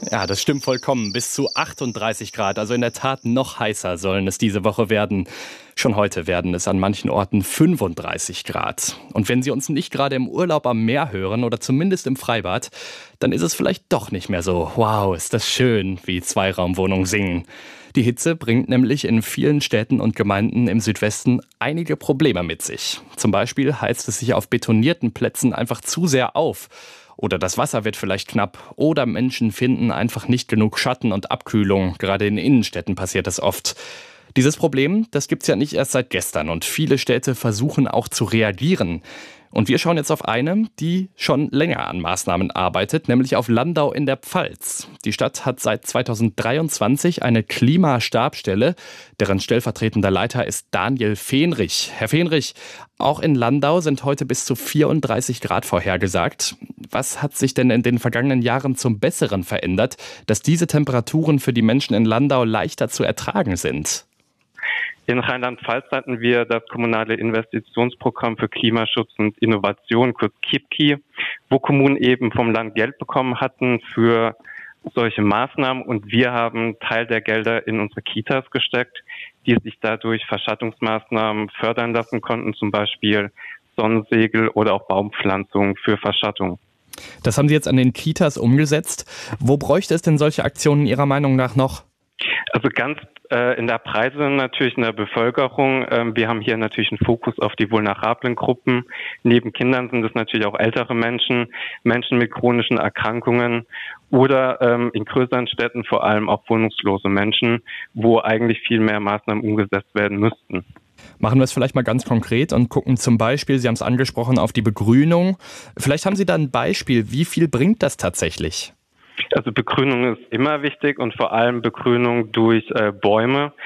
Ja, das stimmt vollkommen. Bis zu 38 Grad, also in der Tat noch heißer sollen es diese Woche werden. Schon heute werden es an manchen Orten 35 Grad. Und wenn Sie uns nicht gerade im Urlaub am Meer hören oder zumindest im Freibad, dann ist es vielleicht doch nicht mehr so, wow, ist das schön, wie Zweiraumwohnungen singen. Die Hitze bringt nämlich in vielen Städten und Gemeinden im Südwesten einige Probleme mit sich. Zum Beispiel heizt es sich auf betonierten Plätzen einfach zu sehr auf. Oder das Wasser wird vielleicht knapp. Oder Menschen finden einfach nicht genug Schatten und Abkühlung. Gerade in Innenstädten passiert das oft. Dieses Problem, das gibt's ja nicht erst seit gestern. Und viele Städte versuchen auch zu reagieren. Und wir schauen jetzt auf eine, die schon länger an Maßnahmen arbeitet, nämlich auf Landau in der Pfalz. Die Stadt hat seit 2023 eine Klimastabsstelle, deren stellvertretender Leiter ist Daniel Fähnrich. Herr Fähnrich, auch in Landau sind heute bis zu 34 Grad vorhergesagt. Was hat sich denn in den vergangenen Jahren zum Besseren verändert, dass diese Temperaturen für die Menschen in Landau leichter zu ertragen sind? In Rheinland-Pfalz hatten wir das kommunale Investitionsprogramm für Klimaschutz und Innovation, kurz KIPKI, wo Kommunen eben vom Land Geld bekommen hatten für solche Maßnahmen. Und wir haben Teil der Gelder in unsere Kitas gesteckt, die sich dadurch Verschattungsmaßnahmen fördern lassen konnten, zum Beispiel Sonnensegel oder auch Baumpflanzungen für Verschattung. Das haben Sie jetzt an den Kitas umgesetzt. Wo bräuchte es denn solche Aktionen Ihrer Meinung nach noch? Also ganz in der Breite natürlich in der Bevölkerung. Wir haben hier natürlich einen Fokus auf die vulnerablen Gruppen. Neben Kindern sind es natürlich auch ältere Menschen, Menschen mit chronischen Erkrankungen oder in größeren Städten vor allem auch wohnungslose Menschen, wo eigentlich viel mehr Maßnahmen umgesetzt werden müssten. Machen wir es vielleicht mal ganz konkret und gucken zum Beispiel, Sie haben es angesprochen, auf die Begrünung. Vielleicht haben Sie da ein Beispiel, wie viel bringt das tatsächlich? Also Begrünung ist immer wichtig und vor allem Begrünung durch Bäume.